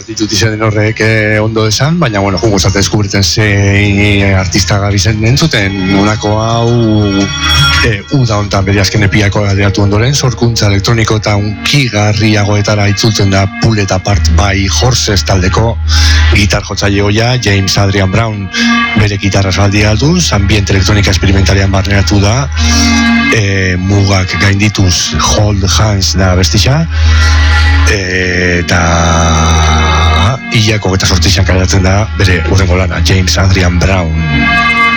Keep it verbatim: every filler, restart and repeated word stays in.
ditut izan horrek eh, ondo esan, baina, bueno, jungo zate deskubritzen zein artista gabizen entzuten, unako hau eh, uda hontan bere azken epiako alderatu ondoren, sorkuntza elektroniko eta unkigarriagoetara itzultzen da Pull Apart by Horses taldeko gitar jotzaile hoia, James Adrian Brown bere gitarra saldi alduz, ambiente elektronika esperimentalean barneratu da, e, mugak gaindituz Hold Hands da bestisa, e, eta hilako eta sortizan kaleratzen da bere urrengo lana, James Adrian Brown.